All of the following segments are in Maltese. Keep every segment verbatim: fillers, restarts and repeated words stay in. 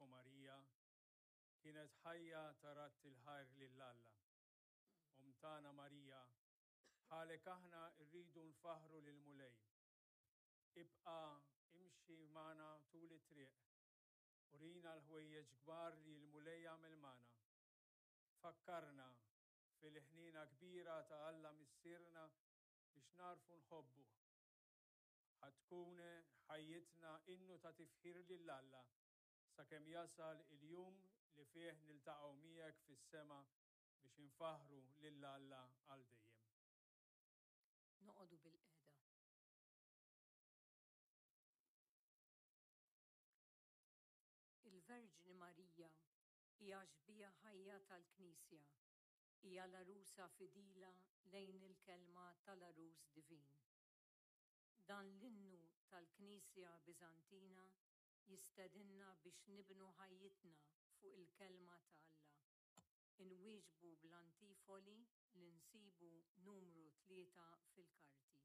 Maria kienet ħajja tarat il-ħajr lill-Alla. Omtana Marija, bħalek aħna rridu nfaħru lil mulej. Ibqa' imxi magħna tul it-triq. Urina l-ħwejjeġ kbar li l-mulej għamel magħna. Fakkarna fil-ħnina kbira ta' Alla missirna biex narfu nħobbu. Ħatkun ħajjitna innu ta' tifħir lill-Alla sakemm jasal il-jum li fih niltaqgħu miegħek fis-sema biex infaħru lill-Alla għal dejjem. Noqogħdu bil-qiegħda. Il-Verġni Marija hija ġbija ħajja tal-Knisja, hija l-arusa fidila lejn il-kelma tal-arus divin. Dan l-innu tal-Knisja Biżantina jistedinna biex nibnu ħajjitna fuq il-kelma ta' Alla. Inwieġbu bl-antifoli li nsibu numru tlieta fil-karti.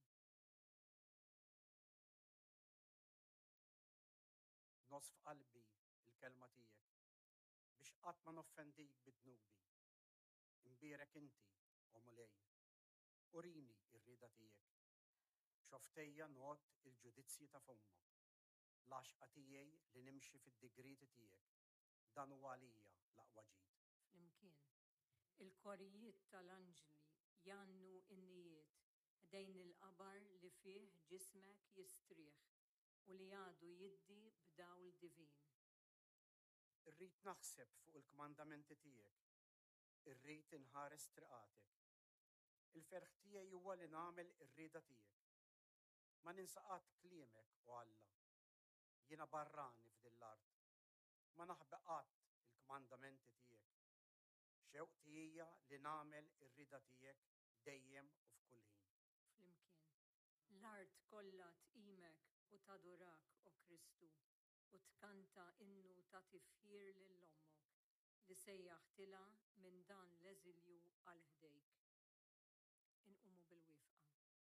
Nosf qalbi il-kelma tiegħek biex qatt ma noffendik bid-dnubi. Imbierek inti, o mulej, urini ir-rieda tiegħek. Xoftejja not il-ġudizzji ta' fommok. L-għaxqa tiegħi li nimxi fid-digriti tiegħek. Dan huwa għalija l-aqwa ġid. Flimkien, il-korijiet tal-anġli jannu in-nijiet dejn il-qabar li fih ġismek jistrieħ u li għadu jiddi b'dawl divin. Irrid naħseb fuq il-kmandamenti tiegħek. Irrid inħares triqatek. Il-ferħ tiegħi huwa li nagħmel ir-rieda tiegħek. Ma ninsaqat kliemek u Alla. Jiena barrani f'din l-art. Ma naħbeq qatt il-kmandamenti tiegħek. Xewqti hija li nagħmel ir-rieda tiegħek dejjem u f'kull ħin. Flimkien, l-art kollha tqimek u tadurak o Kristu u tkanta innu ta' tifħir lil ommok li sejjaħtilha minn dan l-eżilju għal ħdejk. Inqumu bil-wifqa.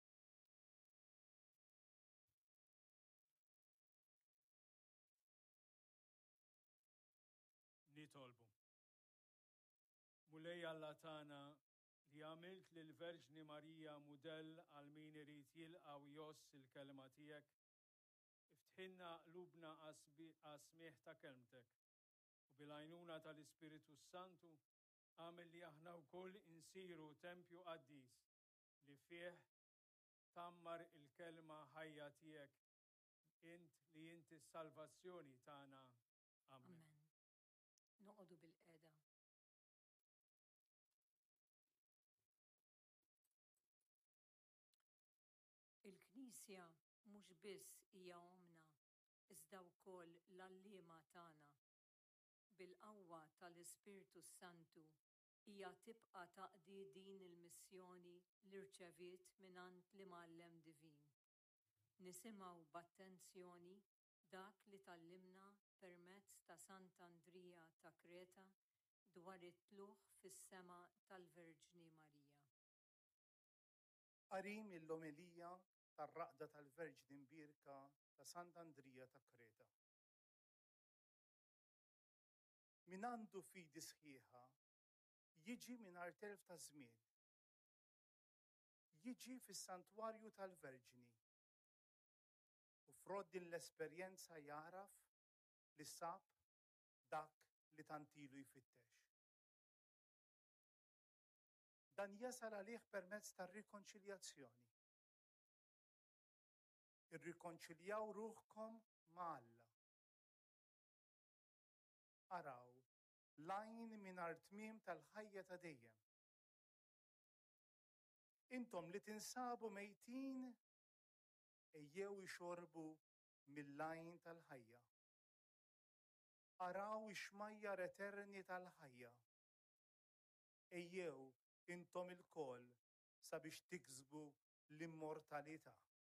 Nitolbu. Mulej Alla tagħna li għamilt lil Verġni Marija mudell għal min irid jilqa' u joss il-kelma tiegħek, iftħinna qlubna għas-smieħ ta' kelmtek u bil-għajnuna tal-Ispiritu Santu għamel li aħna wkoll insiru tempju qaddis li fih tammar il-kelma ħajja tiegħek int li inti s-salvazzjoni tagħna. Amen. Amen. Noqogħdu bil-qiegħda. Il-Knisja mhux biss hija omna, iżda wkoll l-allima tagħna. Bil-qawwa tal-Ispirtu Santu hija tibqa' taqdi din il-missjoni li rċeviet mingħand l-Imgħallem Divin. Nisimgħu b'attenzjoni dak li tallimna permezz ta' Sant'Andrija ta' Kreta dwar it-tluħ fis-sema tal-Verġni Marija. Qarim il-omilija tar-raqda tal-Verġni Mbierka ta' Sant'Andrija ta' Kreta. Min għandu fidi sħiħa jiġi mingħajr telf ta' żmien. Jiġi fis-santwarju tal-Verġni u frod din l-esperjenza jaraf li sab dak li tantilu jfittex. Dan jasal għalih permezz tar-rikonċiljazzjoni. Irrikonċiljaw ruħkom ma' Alla. Araw lajn mingħajr tmiem tal-ħajja ta' dejjem. Intom li tinsabu mejtin ejjew ixorbu mill-lajn tal-ħajja. Araw ix-xmajjar eterni tal-ħajja. Ejjew intom il-koll sabiex tiksbu l-immortalità.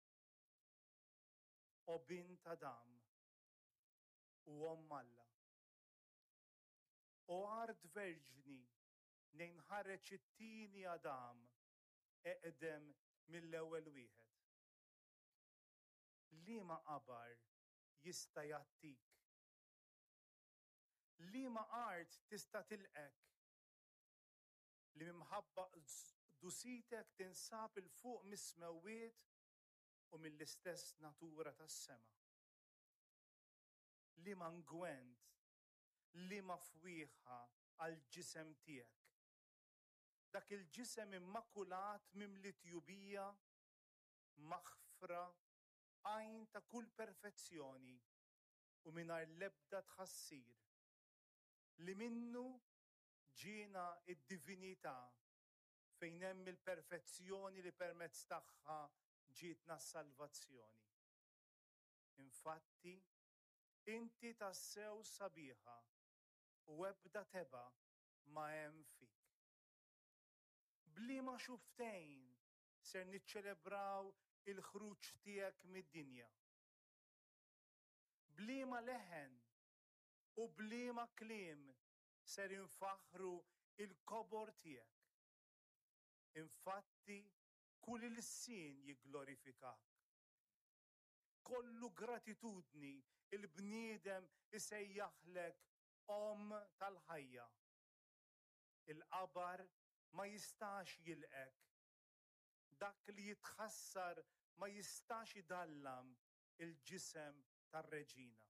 O bint Adam u Omm Alla. O art verġni nejn ħareġ it-tieni Adam eqdem mill-ewwel wieħed. Liema qabar jista' jagħtik li ma art tista' tilqek li mimħabba dusitek tinsab il fuq mis-smewwiet u mill-istess natura tas-sema. Li ma ngwent, li ma fwieħa għal ġisem tiegħek. Dak il-ġisem immakulat mimli tjubija, maħfra, għajn ta' kull perfezzjoni u mingħajr l-ebda tħassir. Li minnu ġiena id-divinità fejn hemm il-perfezzjoni li permezz tagħha ġietna s-salvazzjoni. Infatti, inti tassew sabiħa u ebda teba ma hemm fik. Bliema xuftejn ser niċċelebraw il-ħruġ tiegħek mid-dinja. Bliema leħen u bliema kliem ser infaħru il-kobor tiegħek. Infatti, kull il-sin jigglorifikak. Kollu gratitudni il-bniedem isejjaħlek om tal-ħajja. Il-qabar ma jistax jilqek. Dak li jitħassar ma jistax idallam il-ġisem tar-reġina.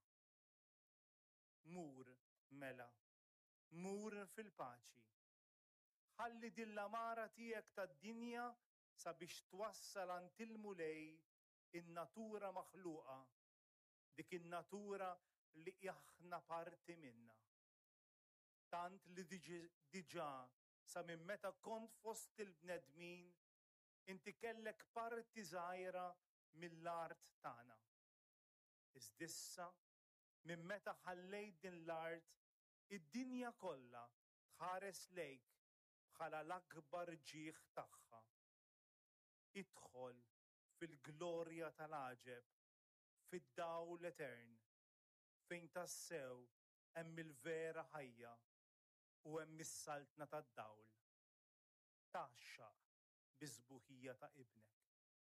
Mur mela, mur fil-paċi. Ħalli dill-amara tiegħek tad-dinja sabiex twassal għand il-mulej in-natura maħluqa, dik in-natura li aħna parti minna. Tant li diġà sa minn meta kont fost il-bnedmin inti kellek parti żgħira mill-art tagħna. Iżdissa minn meta ħallejt din l-art id-dinja kollha tħares lejk bħala l-akbar ġieħ tagħha. Idħol fil-glorja tal-għaġeb, fid-dawl etern, fejn tassew hemm il-vera ħajja u hemm is-saltna tad-dawl. Taxxaq biżbuħija ta' ibnek.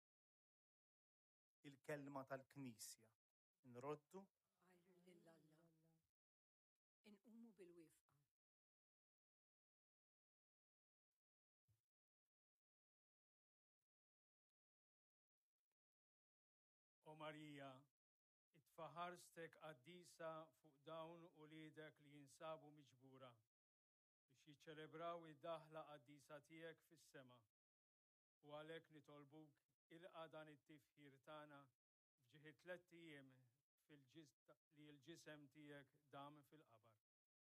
Il-kelma tal-Knisja. Nroddu Għajru lill-Alla. Inqumu bil-wifqa. O Marija, itfaħarstek qaddisa fuq dawn uliedek li jinsabu miġbura biex jiċċelebraw id-daħla qaddisa tiegħek fis-sema. U għalhekk nitolbuk ilqa' dan it-tifħir tagħna f'ġieħi tliet ijiem li l-ġisem tiegħek dam fil-qabr.